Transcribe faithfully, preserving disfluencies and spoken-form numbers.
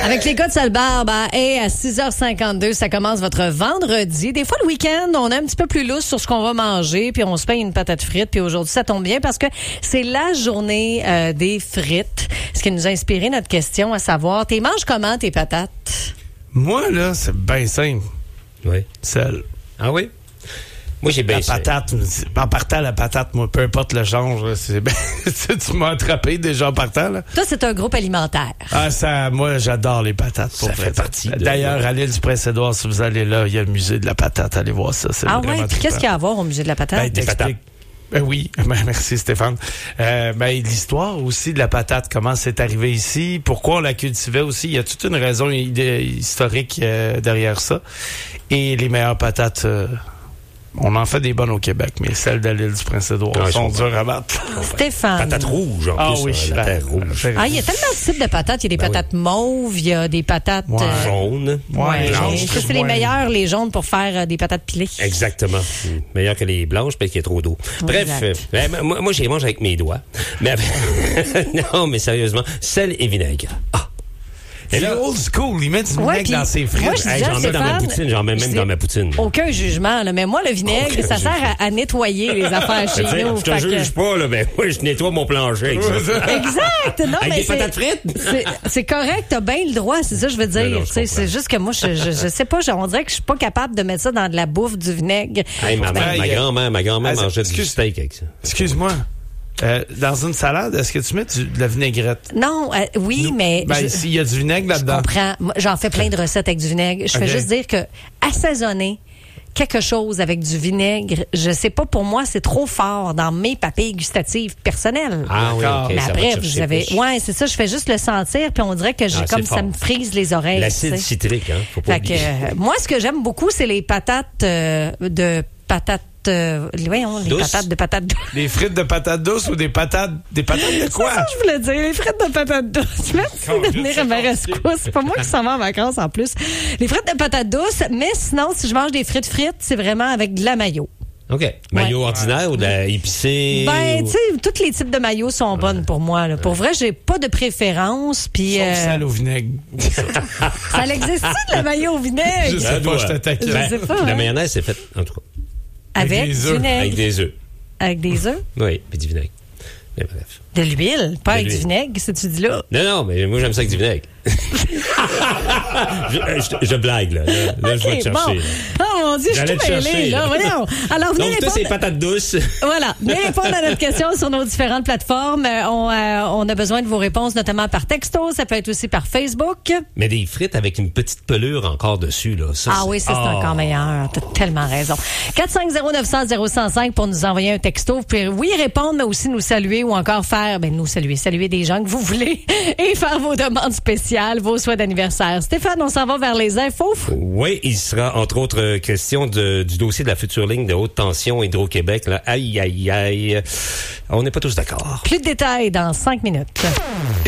Avec les gars de Sale-Barbe, et à six heures cinquante-deux, ça commence votre vendredi. Des fois, le week-end, on est un petit peu plus lousse sur ce qu'on va manger, puis on se paye une patate frite. Puis aujourd'hui, ça tombe bien parce que c'est la journée euh, des frites. Ce qui nous a inspiré notre question, à savoir, t'es manges comment tes patates? Moi, là, c'est bien simple. Oui. Sel. Ah oui? Moi, j'ai bien La patate, en partant, la patate, moi, peu importe le change, là, c'est ben, tu m'as attrapé déjà en partant, là. Toi, c'est un groupe alimentaire. Ah, ça, moi, j'adore les patates. Pour Ça vrai. fait partie de- D'ailleurs, à l'île du Prince-Édouard, si vous allez là, il y a le musée de la patate. Allez voir ça. C'est Ah vraiment ouais? Puis qu'est-ce qu'il y a à voir au musée de la patate? Ben, Des t'expliques. patates. Ben oui, ben, merci Stéphane. Euh, ben, l'histoire aussi de la patate, comment c'est arrivé ici, pourquoi on la cultivait aussi, il y a toute une raison idée, historique euh, derrière ça. Et les meilleures patates, euh, on en fait des bonnes au Québec, mais celles de l'île du Prince-Édouard Ah, sont je comprends. dures à battre. Stéphane. Patate rouge, en Ah plus. oui, hein, la ben, terre rouge. Ah, il y a tellement de types de patates. Il y a des Ben patates mauves, il y a des patates... Ouais. euh, Jaune. ouais, blanche. ça, c'est les Ouais. meilleurs, les jaunes, pour faire euh, des patates pilées. Exactement. Mm. Meilleur que les blanches parce qu'il y a trop d'eau. Bref, Exact. euh, ben, moi, moi, je les mange avec mes doigts. Mais avec- non, mais sérieusement, sel et vinaigre. Ah! Et C'est là, old school, ils mettent du Ouais, vinaigre puis dans ses frites. moi, je hey, disais à j'en mets dans ma Stéphane, poutine, j'en mets je même dis- dans ma poutine. Aucun jugement, là. Mais moi, le vinaigre, Aucun ça sert à, à nettoyer les affaires chez Je veux dire, nous. je te Fait que- juge pas, là, mais moi, je nettoie mon plancher avec ça. Exact! Non, Avec mais des c'est- patates frites? c'est- C'est correct, t'as bien le droit, c'est ça que je veux dire. Non, non, je Tu sais, comprends. c'est juste que moi, je, je, je sais pas, je- on dirait que je suis pas capable de mettre ça dans de la bouffe, du vinaigre. Hey, ma, ma, Hey, ma euh, grand-mère, ma grand-mère ah, mangeait du excuse- steak avec ça. Excuse-moi. Euh, dans une salade, est-ce que tu mets du- de la vinaigrette? Non, euh, oui, Nous- mais Ben, je, s'il y a du vinaigre je là-dedans. comprends. Moi, j'en fais plein de recettes avec du vinaigre. Je fais Ok. juste dire que assaisonner quelque chose avec du vinaigre, je sais pas, pour moi, c'est trop fort dans mes papilles gustatives personnelles. Ah oui, D'accord. ok, Mais ça va après, te vous chercher avez. plus. Ouais, c'est ça, je fais juste le sentir, puis on dirait que j'ai Ah, c'est comme ça fort. me frise les oreilles. L'acide tu sais. citrique, hein, faut pas Fait que, oublier. euh, moi, ce que j'aime beaucoup, c'est les patates euh, de patates. Euh, voyons, les Douces? patates de patates douces. Des frites de patates douces ou des patates. Des patates de quoi? C'est ça que je voulais dire, les frites de patates douces. Merci Oh, de je venir sais à ma pas. rescousse. C'est pas moi qui s'en va en vacances en plus. Les frites de patates douces, mais sinon, si je mange des frites frites, c'est vraiment avec de la mayo. OK. Maillot ordinaire ou de la épicée? Ben, ou- tu sais, tous les types de maillots sont bonnes pour moi. Là. Pour vrai, j'ai pas de préférence. Puis, Sauf euh, sel au vinaigre. ça existe-tu de la mayo au vinaigre? Je sais Ça pas, doit. je t'attaque. Je Ben, sais pas, La hein. mayonnaise, c'est faite, en tout cas, Avec, avec des du œufs. vinaigre. avec des œufs. Avec des œufs? Oui, puis du vinaigre. Mais bref. De l'huile, pas De avec du l'huile. vinaigre, qu'est-ce que tu dis là? Non, non, mais moi, j'aime ça avec du vinaigre. je, je- je blague, là. Là, là, je vais te Ok, bon. chercher. Oh mon Dieu, je suis J'allais tout te mêlée, chercher, là. là. Voyons. Alors, venez Donc, toi, c'est répondre. patates douces. Voilà. Venez répondre à notre question sur nos différentes plateformes. Euh, On, euh, on a besoin de vos réponses, notamment par texto. Ça peut être aussi par Facebook. Mais des frites avec une petite pelure encore dessus, là. Ça, Ah c'est- oui, ça, c'est Ah. encore meilleur. T'as tellement raison. quatre cinq zéro neuf zéro zéro zéro cinq pour nous envoyer un texto. Vous pouvez, oui, répondre, mais aussi nous saluer ou encore faire, ben, nous saluer, saluer des gens que vous voulez et faire vos demandes spéciales, vos souhaits d'anniversaire. Stéphane, on s'en va vers les infos. Oui, il sera, entre autres, euh, question de, du dossier de la future ligne de haute tension Hydro-Québec, là. Aïe, aïe, aïe. On n'est pas tous d'accord. Plus de détails dans cinq minutes.